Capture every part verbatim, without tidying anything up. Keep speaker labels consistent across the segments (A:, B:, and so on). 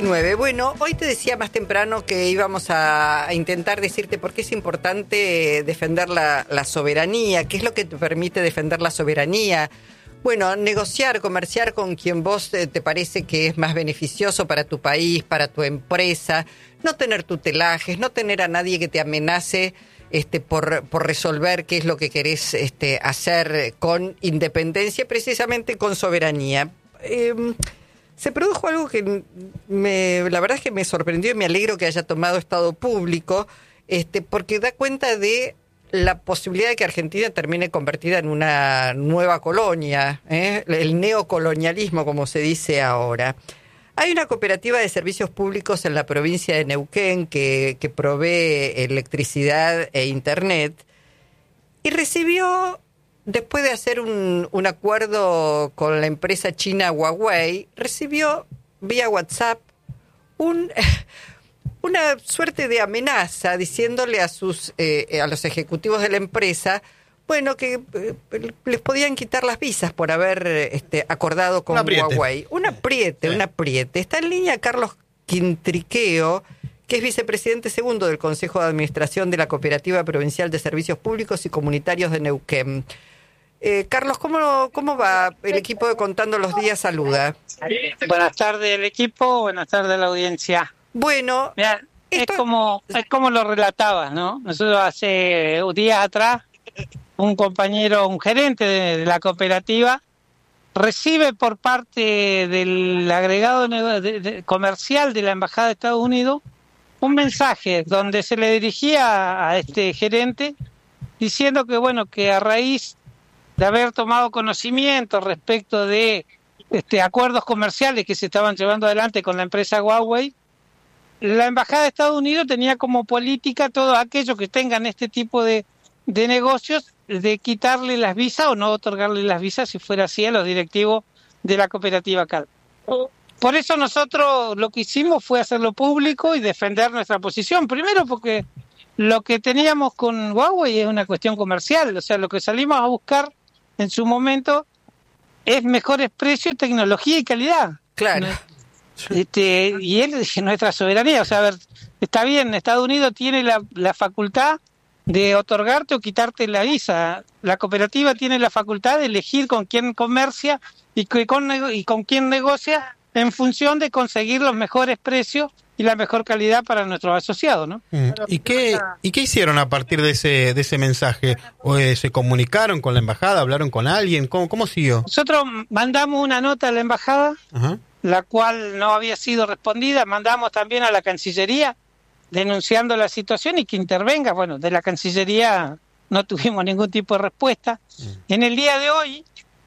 A: diecinueve. Bueno, hoy te decía más temprano que íbamos a, a intentar decirte por qué es importante defender la, la soberanía, qué es lo que te permite defender la soberanía. Bueno, negociar, comerciar con quien vos te, te parece que es más beneficioso para tu país, para tu empresa, no tener tutelajes, no tener a nadie que te amenace este, por, por resolver qué es lo que querés este, hacer con independencia, precisamente con soberanía. Eh, se produjo algo que me, la verdad es que me sorprendió y me alegro que haya tomado estado público, este, porque da cuenta de la posibilidad de que Argentina termine convertida en una nueva colonia, ¿eh? El neocolonialismo, como se dice ahora. Hay una cooperativa de servicios públicos en la provincia de Neuquén que, que provee electricidad e internet y recibió, después de hacer un, un acuerdo con la empresa china Huawei, recibió vía WhatsApp un... una suerte de amenaza diciéndole a sus eh, a los ejecutivos de la empresa, bueno, que eh, les podían quitar las visas por haber este, acordado con Huawei. Un apriete, sí. un apriete. Está en línea Carlos Quintriqueo, que es vicepresidente segundo del Consejo de Administración de la Cooperativa Provincial de Servicios Públicos y Comunitarios de Neuquén. Eh, Carlos, ¿cómo, ¿cómo va el equipo de Contando los Días? Saluda.
B: Buenas tardes el equipo, buenas tardes a la audiencia.
A: Bueno,
B: Mira,
A: esto...
B: es como es como lo relatabas, ¿no? Nosotros hace días atrás, un compañero, un gerente de, de la cooperativa, recibe por parte del agregado de, de, de, comercial de la Embajada de Estados Unidos un mensaje donde se le dirigía a este gerente diciendo que, bueno, que a raíz de haber tomado conocimiento respecto de este acuerdos comerciales que se estaban llevando adelante con la empresa Huawei, la Embajada de Estados Unidos tenía como política todos aquellos que tengan este tipo de, de negocios de quitarle las visas o no otorgarle las visas, si fuera así, a los directivos de la cooperativa Cal. Por eso nosotros lo que hicimos fue hacerlo público y defender nuestra posición. Primero porque lo que teníamos con Huawei es una cuestión comercial, o sea, lo que salimos a buscar en su momento es mejores precios, tecnología y calidad.
A: Claro.
B: ¿No? Este, y él dice nuestra soberanía, o sea, a ver, está bien, Estados Unidos tiene la, la facultad de otorgarte o quitarte la visa, la cooperativa tiene la facultad de elegir con quién comercia y con, y con quién negocia en función de conseguir los mejores precios y la mejor calidad para nuestros asociados, ¿no?
C: ¿Y qué y qué hicieron a partir de ese de ese mensaje? ¿O, eh, se comunicaron con la embajada, hablaron con alguien? ¿Cómo, cómo siguió?
B: Nosotros mandamos una nota a la embajada, Ajá. la cual no había sido respondida. Mandamos también a la Cancillería denunciando la situación y que intervenga. Bueno, de la Cancillería no tuvimos ningún tipo de respuesta. Mm. En el día de hoy,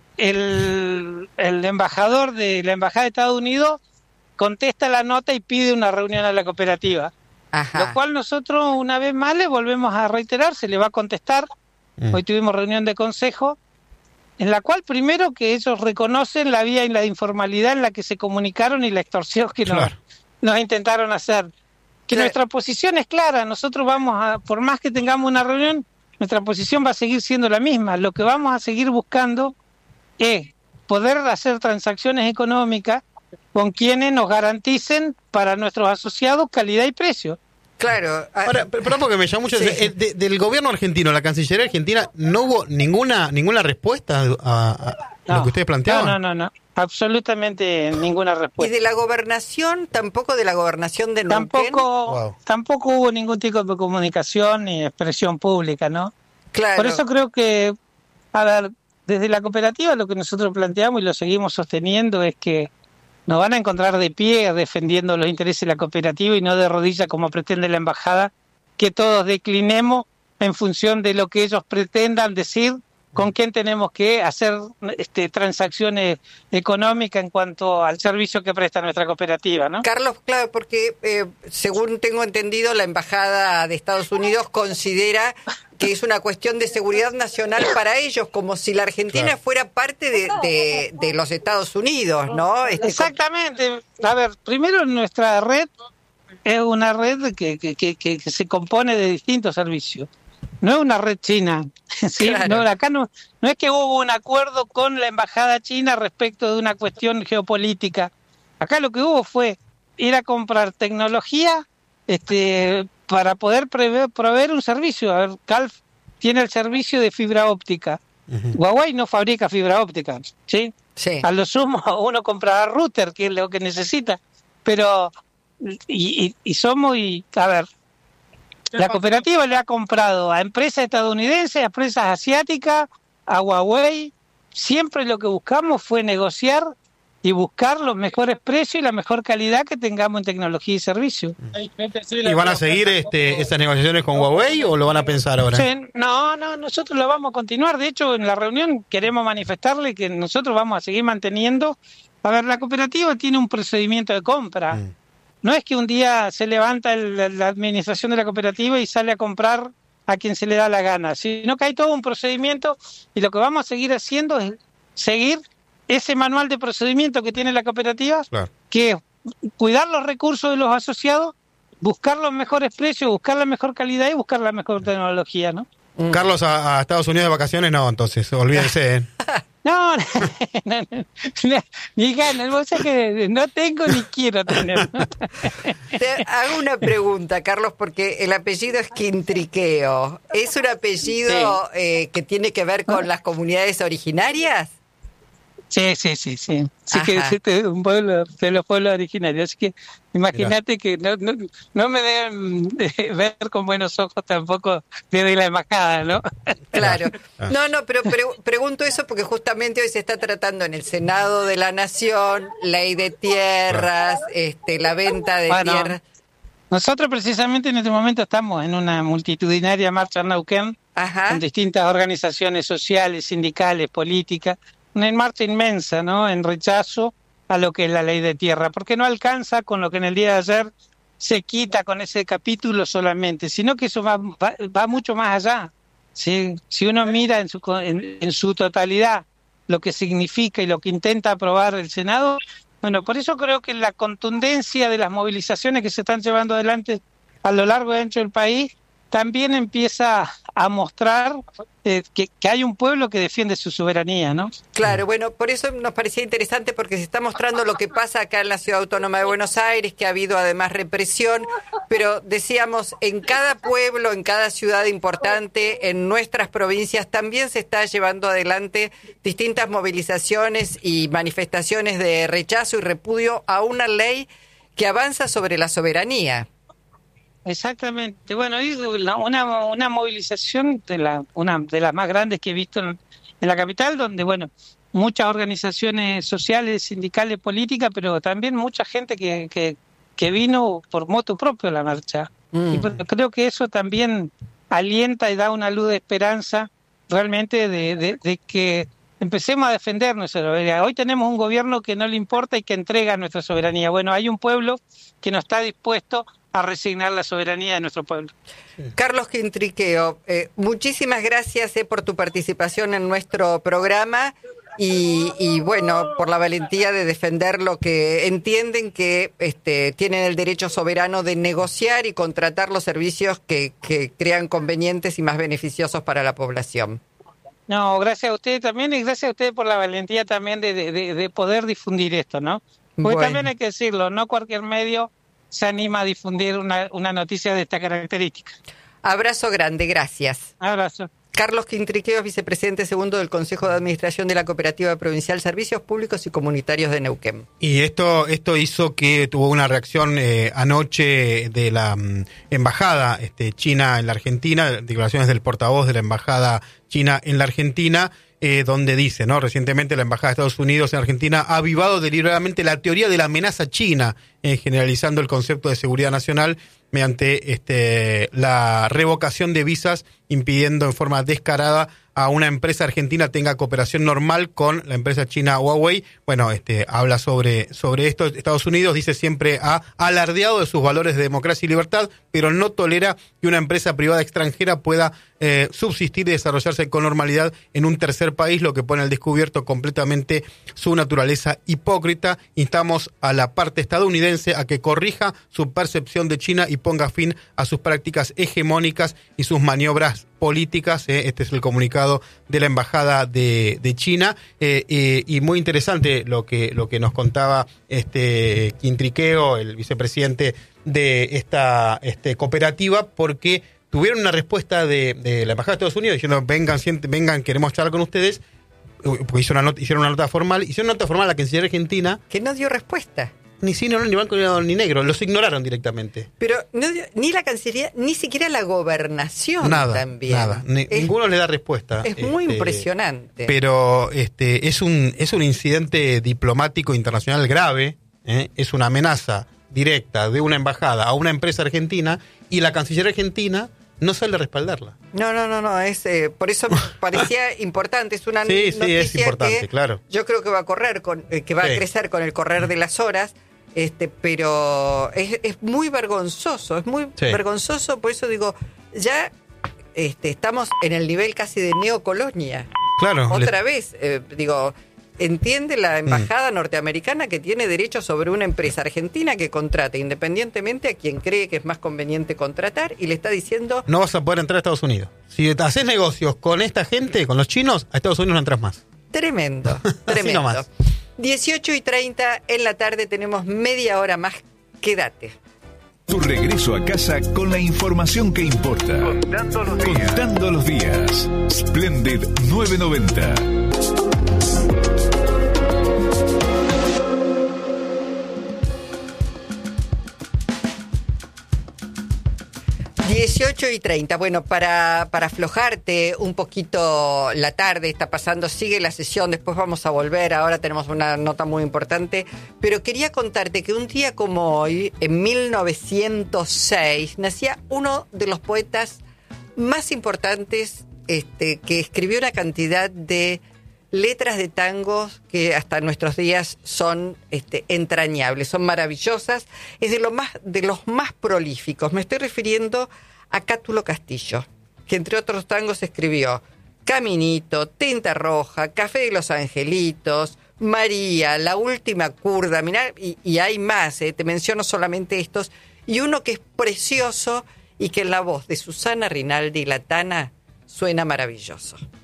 B: el, el embajador de la Embajada de Estados Unidos contesta la nota y pide una reunión a la cooperativa. Ajá. Lo cual nosotros una vez más le volvemos a reiterar, se le va a contestar. Mm. Hoy tuvimos reunión de consejo, en la cual primero que ellos reconocen la vía y la informalidad en la que se comunicaron y la extorsión que claro. nos, nos intentaron hacer. Que claro. nuestra posición es clara, nosotros vamos a, por más que tengamos una reunión, nuestra posición va a seguir siendo la misma. Lo que vamos a seguir buscando es poder hacer transacciones económicas con quienes nos garanticen para nuestros asociados calidad y precio.
A: Claro.
C: Ahora, perdón porque me llamó mucho. Sí. De, de, del gobierno argentino, la Cancillería argentina, ¿no hubo ninguna ninguna respuesta a, a
B: no,
C: lo que ustedes planteaban?
B: No, no, no, no. Absolutamente ninguna respuesta.
A: ¿Y de la gobernación? ¿Tampoco de la gobernación de Neuquén?
B: Tampoco,
C: wow.
B: tampoco hubo ningún tipo de comunicación ni expresión pública, ¿no?
A: Claro.
B: Por eso creo que, a ver, desde la cooperativa lo que nosotros planteamos y lo seguimos sosteniendo es que nos van a encontrar de pie defendiendo los intereses de la cooperativa y no de rodillas como pretende la embajada, que todos declinemos en función de lo que ellos pretendan decir, con quién tenemos que hacer este, transacciones económicas en cuanto al servicio que presta nuestra cooperativa, ¿no?
A: Carlos, claro, porque eh, según tengo entendido, la Embajada de Estados Unidos considera que es una cuestión de seguridad nacional para ellos, como si la Argentina claro. fuera parte de, de, de los Estados Unidos, ¿no? Este,
B: Exactamente. A ver, primero nuestra red es una red que, que, que, que se compone de distintos servicios. No es una red china, ¿sí? Claro. No, acá no, no es que hubo un acuerdo con la embajada china respecto de una cuestión geopolítica. Acá lo que hubo fue ir a comprar tecnología este, para poder prever, proveer un servicio. A ver, Calf tiene el servicio de fibra óptica. Uh-huh. Huawei no fabrica fibra óptica, ¿sí? Sí. A lo sumo uno comprará router, que es lo que necesita, pero y, y, y somos y a ver, la cooperativa le ha comprado a empresas estadounidenses, a empresas asiáticas, a Huawei. Siempre lo que buscamos fue negociar y buscar los mejores precios y la mejor calidad que tengamos en tecnología y servicio.
C: ¿Y van a seguir este, esas negociaciones con Huawei o lo van a pensar ahora?
B: Sí, no, no, nosotros lo vamos a continuar. De hecho, en la reunión queremos manifestarle que nosotros vamos a seguir manteniendo. A ver, la cooperativa tiene un procedimiento de compra. Mm. No es que un día se levanta el, la administración de la cooperativa y sale a comprar a quien se le da la gana, sino que hay todo un procedimiento y lo que vamos a seguir haciendo es seguir ese manual de procedimiento que tiene la cooperativa, claro, que es cuidar los recursos de los asociados, buscar los mejores precios, buscar la mejor calidad y buscar la mejor tecnología, ¿no?
C: Mm. Carlos, a, a Estados Unidos de vacaciones no, entonces, olvídense. ¿eh?
B: No, no, no, no, no, ni ganas, vos sabés que no tengo ni quiero tener.
A: Te hago una pregunta, Carlos, porque el apellido es Quintriqueo. ¿Es un apellido sí. eh, que tiene que ver con las comunidades originarias?
B: Sí, sí, sí, sí. Sí que es un pueblo de los pueblos originarios. Así que imagínate que no, no, no me deben ver con buenos ojos tampoco desde la embajada, ¿no?
A: Claro. No, no, pero pre- pregunto eso porque justamente hoy se está tratando en el Senado de la Nación, ley de tierras, este, la venta de bueno, tierras.
B: Nosotros precisamente en este momento estamos en una multitudinaria marcha en Neuquén, Ajá. con distintas organizaciones sociales, sindicales, políticas. Una marcha inmensa, ¿no? En rechazo a lo que es la ley de tierra, porque no alcanza con lo que en el día de ayer se quita con ese capítulo solamente, sino que eso va, va, va mucho más allá. ¿Sí? Si uno mira en su, en, en su totalidad lo que significa y lo que intenta aprobar el Senado, bueno, por eso creo que la contundencia de las movilizaciones que se están llevando adelante a lo largo y ancho del país también empieza a mostrar eh, que, que hay un pueblo que defiende su soberanía, ¿no?
A: Claro, bueno, por eso nos parecía interesante porque se está mostrando lo que pasa acá en la Ciudad Autónoma de Buenos Aires, que ha habido además represión, pero decíamos, en cada pueblo, en cada ciudad importante, en nuestras provincias, también se está llevando adelante distintas movilizaciones y manifestaciones de rechazo y repudio a una ley que avanza sobre la soberanía.
B: Exactamente. Bueno, una, una movilización de la una de las más grandes que he visto en, en la capital, donde, bueno, muchas organizaciones sociales, sindicales, políticas, pero también mucha gente que, que, que vino por motu propio a la marcha. Mm. Y bueno, creo que eso también alienta y da una luz de esperanza realmente de, de, de que empecemos a defender nuestra soberanía. Hoy tenemos un gobierno que no le importa y que entrega nuestra soberanía. Bueno, hay un pueblo que no está dispuesto a resignar la soberanía de nuestro pueblo.
A: Sí. Carlos Quintriqueo, eh, muchísimas gracias eh, por tu participación en nuestro programa y, y bueno, por la valentía de defender lo que entienden que este, tienen el derecho soberano de negociar y contratar los servicios que, que crean convenientes y más beneficiosos para la población.
B: No, gracias a ustedes también y gracias a ustedes por la valentía también de, de, de poder difundir esto, ¿no? Porque bueno, también hay que decirlo, no cualquier medio se anima a difundir una, una noticia de esta característica.
A: Abrazo grande, gracias.
B: Abrazo.
A: Carlos Quintriqueo, vicepresidente segundo del Consejo de Administración de la Cooperativa Provincial Servicios Públicos y Comunitarios de Neuquén.
C: Y esto esto hizo que tuvo una reacción eh, anoche de la um, embajada este, china en la Argentina, declaraciones del portavoz de la embajada china en la Argentina, eh, donde dice, ¿no? Recientemente la embajada de Estados Unidos en Argentina ha avivado deliberadamente la teoría de la amenaza china, eh, generalizando el concepto de seguridad nacional mediante este la revocación de visas, impidiendo en forma descarada a una empresa argentina tenga cooperación normal con la empresa china Huawei. Bueno, este habla sobre, sobre esto. Estados Unidos, dice, siempre ha alardeado de sus valores de democracia y libertad, pero no tolera que una empresa privada extranjera pueda eh, subsistir y desarrollarse con normalidad en un tercer país, lo que pone al descubierto completamente su naturaleza hipócrita. Instamos a la parte estadounidense estadounidense a que corrija su percepción de China y ponga fin a sus prácticas hegemónicas y sus maniobras políticas. Eh. Este es el comunicado de la Embajada de, de China. Eh, eh, y muy interesante lo que, lo que nos contaba este Quintriqueo, el vicepresidente de esta este, cooperativa, porque tuvieron una respuesta de, de la Embajada de Estados Unidos diciendo vengan, siente, vengan, queremos charlar con ustedes, porque hizo una nota, hicieron una nota formal, hicieron una nota formal a la Cancillería Argentina.
A: Que no dio respuesta.
C: Ni sí, no, ni blanco ni negro, los ignoraron directamente.
A: Pero no dio, ni la Cancillería, ni siquiera la Gobernación
C: nada,
A: también.
C: Nada, ni, es, ninguno le da respuesta.
A: Es muy
C: este,
A: impresionante.
C: Pero este es un es un incidente diplomático internacional grave, ¿eh? Es una amenaza directa de una embajada a una empresa argentina y la Cancillería Argentina no sale a respaldarla.
A: No, no, no, no, es eh, por eso me parecía importante, es una
C: sí,
A: noticia
C: sí, es importante,
A: que
C: claro.
A: Yo creo que va a correr con eh, que va sí. a crecer con el correr de las horas, este, pero es, es muy vergonzoso, es muy sí. vergonzoso, por eso digo, ya este, estamos en el nivel casi de neocolonia.
C: Claro.
A: Otra le... vez, eh, digo, entiende la embajada mm. norteamericana que tiene derecho sobre una empresa argentina que contrate independientemente a quien cree que es más conveniente contratar y le está diciendo...
C: No vas a poder entrar a Estados Unidos. Si haces negocios con esta gente, con los chinos, a Estados Unidos no entras más.
A: Tremendo, tremendo.
C: Así nomás.
A: dieciocho y treinta en la tarde, tenemos media hora más. Quédate.
D: Tu regreso a casa con la información que importa. Contando los días. Contando los días. Splendid nueve noventa.
A: dieciocho y treinta. Bueno, para, para aflojarte un poquito la tarde, está pasando, sigue la sesión, después vamos a volver, ahora tenemos una nota muy importante, pero quería contarte que un día como hoy, en mil novecientos seis, nacía uno de los poetas más importantes este, que escribió una cantidad de letras de tangos que hasta nuestros días son este, entrañables, son maravillosas, es de, lo más, de los más prolíficos. Me estoy refiriendo a Cátulo Castillo, que entre otros tangos escribió Caminito, Tinta Roja, Café de los Angelitos, María, La Última Curda, mirá, y, y hay más, eh, te menciono solamente estos, y uno que es precioso y que en la voz de Susana Rinaldi y La Tana suena maravilloso.